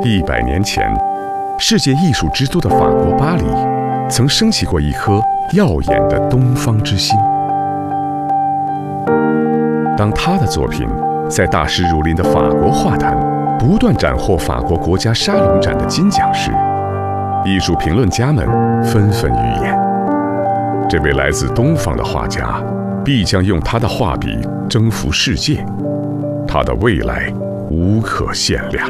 100年前，世界艺术之都的法国巴黎，曾升起过一颗耀眼的东方之星。当他的作品在大师如林的法国画坛不断斩获法国国家沙龙展的金奖时，艺术评论家们纷纷预言，这位来自东方的画家必将用他的画笔征服世界，他的未来无可限量。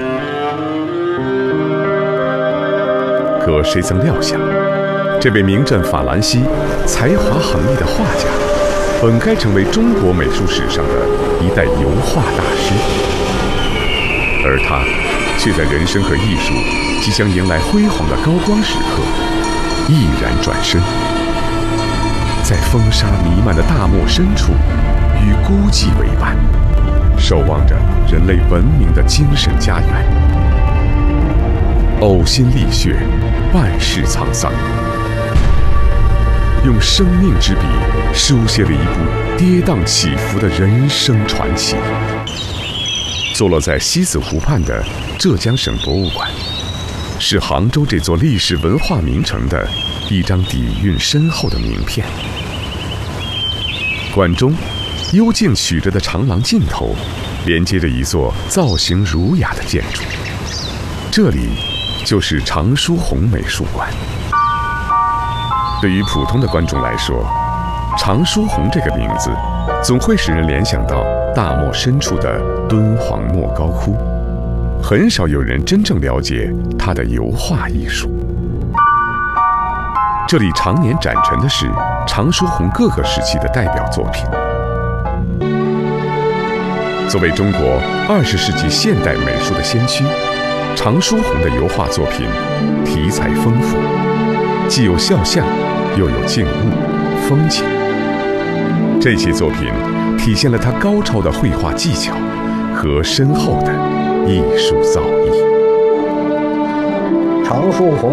可谁曾料想，这位名震法兰西、才华横溢的画家，本该成为中国美术史上的一代油画大师，而他却在人生和艺术即将迎来辉煌的高光时刻，毅然转身，在风沙弥漫的大漠深处，与孤寂为伴，守望着人类文明的精神家园。呕心沥血，万世沧桑，用生命之笔书写了一部跌宕起伏的人生传奇。坐落在西子湖畔的浙江省博物馆，是杭州这座历史文化名城的一张底蕴深厚的名片。馆中幽静曲折的长廊尽头，连接着一座造型儒雅的建筑，这里就是常书鸿美术馆。对于普通的观众来说，常书鸿这个名字总会使人联想到大漠深处的敦煌莫高窟，很少有人真正了解他的油画艺术。这里常年展陈的是常书鸿各个时期的代表作品。作为中国20世纪现代美术的先驱，常书鸿的油画作品题材丰富，既有肖像，又有静物、风景。这些作品体现了他高超的绘画技巧和深厚的艺术造诣。 常书鸿